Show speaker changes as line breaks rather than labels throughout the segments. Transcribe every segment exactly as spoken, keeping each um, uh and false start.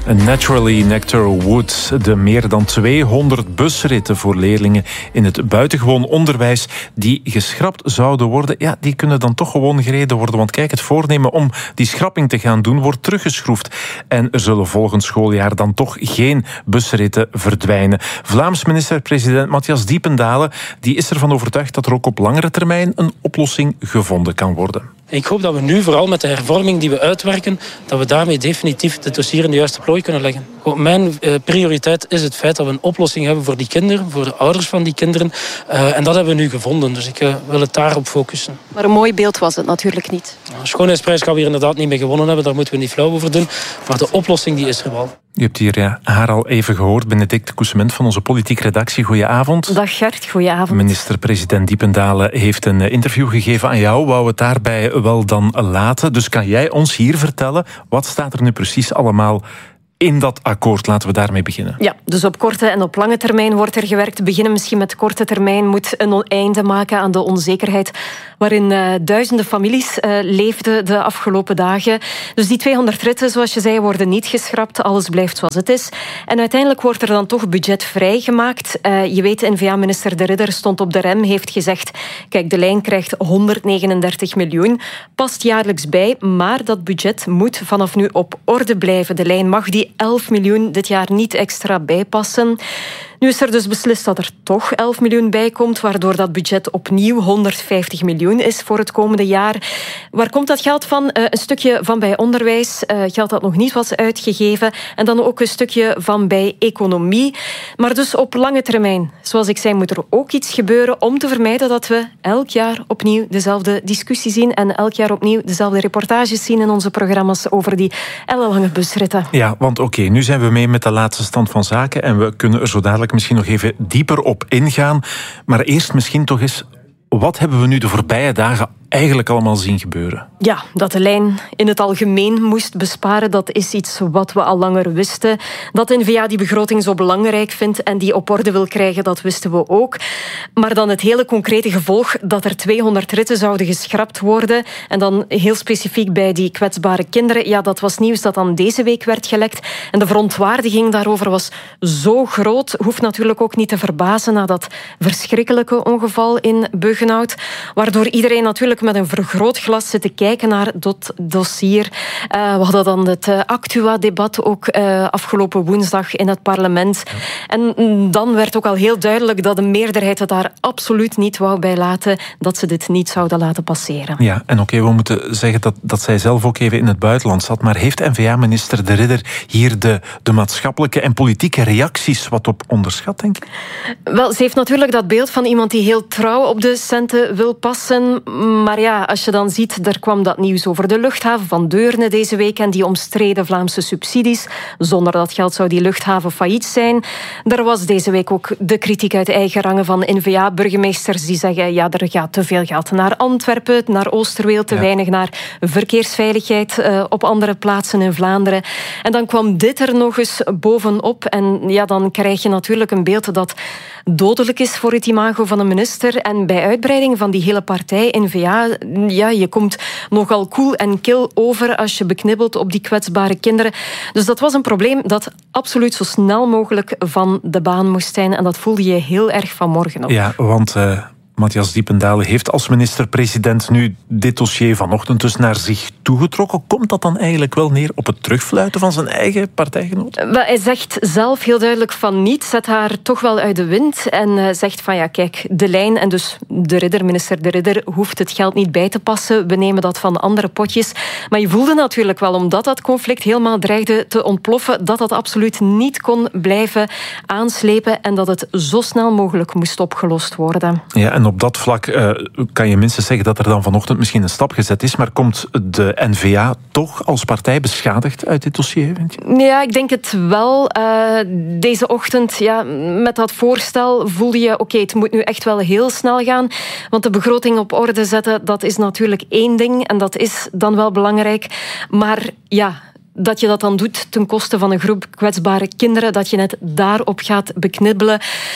Naturally Nectar Woods, de meer dan tweehonderd busritten voor leerlingen in het buitengewoon onderwijs die geschrapt zouden worden, ja, die kunnen dan toch gewoon gereden worden. Want kijk, het voornemen om die schrapping te gaan doen wordt teruggeschroefd. En er zullen volgend schooljaar dan toch geen busritten verdwijnen. Vlaams minister-president Matthias Diependalen die is ervan overtuigd dat er ook op langere termijn een oplossing gevonden kan worden.
Ik hoop dat we nu, vooral met de hervorming die we uitwerken, dat we daarmee definitief de dossier in de juiste plooi kunnen leggen. Mijn prioriteit is het feit dat we een oplossing hebben voor die kinderen, voor de ouders van die kinderen. Uh, en dat hebben we nu gevonden, dus ik uh, wil het daarop focussen.
Maar een mooi beeld was het natuurlijk niet.
De schoonheidsprijs gaan we hier inderdaad niet mee gewonnen hebben, daar moeten we niet flauw over doen. Maar de oplossing die is er wel.
Je hebt hier ja, haar al even gehoord, Benedicte Coussement van onze politieke redactie. Goedenavond.
Dag Gert, goedenavond.
Minister-president Diependalen heeft een interview gegeven aan jou. Wou het daarbij wel dan laten. Dus kan jij ons hier vertellen, wat staat er nu precies allemaal in dat akkoord? Laten we daarmee beginnen.
Ja, dus op korte en op lange termijn wordt er gewerkt. Beginnen misschien met korte termijn moet een einde maken aan de onzekerheid waarin uh, duizenden families uh, leefden de afgelopen dagen. Dus die tweehonderd ritten, zoals je zei, worden niet geschrapt. Alles blijft zoals het is. En uiteindelijk wordt er dan toch budget vrijgemaakt. Uh, je weet, N V A-minister De Ridder stond op de rem, heeft gezegd, kijk, de lijn krijgt honderdnegenendertig miljoen, past jaarlijks bij, maar dat budget moet vanaf nu op orde blijven. De lijn mag die elf miljoen dit jaar niet extra bijpassen. Nu is er dus beslist dat er toch elf miljoen bij komt, waardoor dat budget opnieuw honderdvijftig miljoen is voor het komende jaar. Waar komt dat geld van? Uh, een stukje van bij onderwijs, uh, geld dat nog niet was uitgegeven. En dan ook een stukje van bij economie. Maar dus op lange termijn, zoals ik zei, moet er ook iets gebeuren om te vermijden dat we elk jaar opnieuw dezelfde discussie zien en elk jaar opnieuw dezelfde reportages zien in onze programma's over die ellenlange busritten.
Ja, want oké, okay, nu zijn we mee met de laatste stand van zaken en we kunnen er zo dadelijk misschien nog even dieper op ingaan. Maar eerst misschien toch eens, wat hebben we nu de voorbije dagen eigenlijk allemaal zien gebeuren?
Ja, dat de lijn in het algemeen moest besparen, dat is iets wat we al langer wisten. Dat N V A die begroting zo belangrijk vindt en die op orde wil krijgen, dat wisten we ook. Maar dan het hele concrete gevolg dat er tweehonderd ritten zouden geschrapt worden en dan heel specifiek bij die kwetsbare kinderen, ja, dat was nieuws dat dan deze week werd gelekt. En de verontwaardiging daarover was zo groot, hoeft natuurlijk ook niet te verbazen na dat verschrikkelijke ongeval in Buggenhout, waardoor iedereen natuurlijk met een vergrootglas zitten kijken naar dat dossier. Uh, we hadden dan het uh, Actua-debat ook uh, afgelopen woensdag in het parlement. Ja. En mm, dan werd ook al heel duidelijk dat de meerderheid het daar absoluut niet wou bij laten, dat ze dit niet zouden laten passeren.
Ja, en oké, okay, we moeten zeggen dat, dat zij zelf ook even in het buitenland zat, maar heeft N V A-minister De Ridder hier de, de maatschappelijke en politieke reacties wat op onderschat, denk ik?
Wel, ze heeft natuurlijk dat beeld van iemand die heel trouw op de centen wil passen. Maar ja, als je dan ziet, er kwam dat nieuws over de luchthaven van Deurne deze week en die omstreden Vlaamse subsidies. Zonder dat geld zou die luchthaven failliet zijn. Er was deze week ook de kritiek uit eigen rangen van N V A-burgemeesters die zeggen, ja, er gaat te veel geld naar Antwerpen, naar Oosterweel, te ja. weinig naar verkeersveiligheid uh, op andere plaatsen in Vlaanderen. En dan kwam dit er nog eens bovenop en ja, dan krijg je natuurlijk een beeld dat dodelijk is voor het imago van een minister. En bij uitbreiding van die hele partij, N V A, ja, je komt nogal koel en kil over als je beknibbelt op die kwetsbare kinderen. Dus dat was een probleem dat absoluut zo snel mogelijk van de baan moest zijn. En dat voelde je heel erg vanmorgen op.
Ja, want Uh... Matthias Diependalen heeft als minister-president nu dit dossier vanochtend dus naar zich toegetrokken. Komt dat dan eigenlijk wel neer op het terugfluiten van zijn eigen partijgenoot?
Hij zegt zelf heel duidelijk van niet, zet haar toch wel uit de wind en zegt van ja, kijk, de lijn en dus de Ridder, minister De Ridder, hoeft het geld niet bij te passen. We nemen dat van andere potjes. Maar je voelde natuurlijk wel, omdat dat conflict helemaal dreigde te ontploffen, dat dat absoluut niet kon blijven aanslepen en dat het zo snel mogelijk moest opgelost worden.
Ja, en op dat vlak uh, kan je minstens zeggen dat er dan vanochtend misschien een stap gezet is, maar komt de N V A toch als partij beschadigd uit dit dossier, vind je?
Ja, ik denk het wel. Uh, deze ochtend, ja, met dat voorstel voelde je, oké, okay, het moet nu echt wel heel snel gaan, want de begroting op orde zetten, dat is natuurlijk één ding en dat is dan wel belangrijk, maar ja, dat je dat dan doet ten koste van een groep kwetsbare kinderen, dat je net daarop gaat beknibbelen.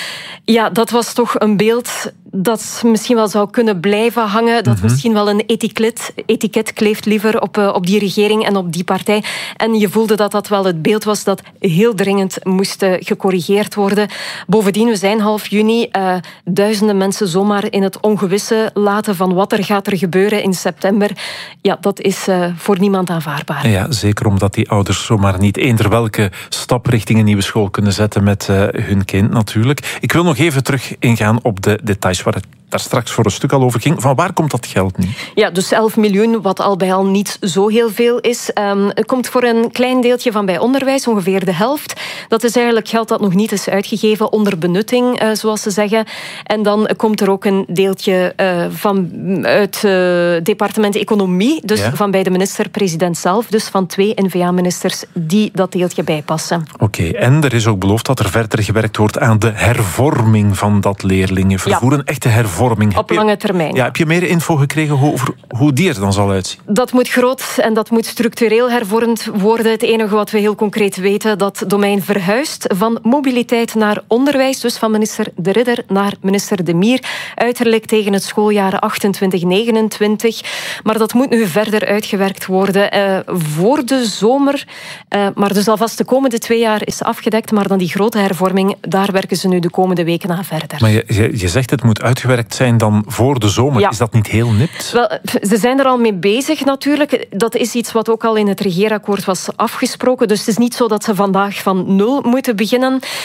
Ja, dat was toch een beeld dat misschien wel zou kunnen blijven hangen. Dat mm-hmm. misschien wel een etiket, etiket kleeft liever op, uh, op die regering en op die partij. En je voelde dat dat wel het beeld was dat heel dringend moest uh, gecorrigeerd worden. Bovendien, we zijn half juni. Uh, duizenden mensen zomaar in het ongewisse laten van wat er gaat er gebeuren in september. Ja, dat is uh, voor niemand aanvaardbaar.
Ja, zeker omdat die ouders zomaar niet eender welke stap richting een nieuwe school kunnen zetten met uh, hun kind natuurlijk. Ik wil nog even terug ingaan op de details waar het daar straks voor een stuk al over ging. Van waar komt dat geld nu?
Ja, dus elf miljoen, wat al bij al niet zo heel veel is. Um, het komt voor een klein deeltje van bij onderwijs, ongeveer de helft. Dat is eigenlijk geld dat nog niet is uitgegeven onder benutting, uh, zoals ze zeggen. En dan komt er ook een deeltje uh, van uit het uh, departement Economie, dus ja. van bij de minister-president zelf, dus van twee N V A-ministers die dat deeltje bijpassen.
Oké, okay, en er is ook beloofd dat er verder gewerkt wordt aan de hervorming van dat leerlingenvervoer. Ja. Een echte hervorming.
Op je, lange termijn.
Ja, heb je meer info gekregen over hoe die er dan zal uitzien?
Dat moet groot en dat moet structureel hervormd worden. Het enige wat we heel concreet weten, dat domein verhuist van mobiliteit naar onderwijs. Dus van minister De Ridder naar minister De Mier. Uiterlijk tegen het schooljaar achtentwintig negenentwintig. Maar dat moet nu verder uitgewerkt worden uh, voor de zomer. Uh, maar dus alvast de komende twee jaar is afgedekt. Maar dan die grote hervorming, daar werken ze nu de komende weken aan verder.
Maar je, je, je zegt het moet uitgewerkt zijn dan voor de zomer. Ja. Is dat niet heel nipt?
Wel, ze zijn er al mee bezig natuurlijk. Dat is iets wat ook al in het regeerakkoord was afgesproken. Dus het is niet zo dat ze vandaag van nul moeten beginnen.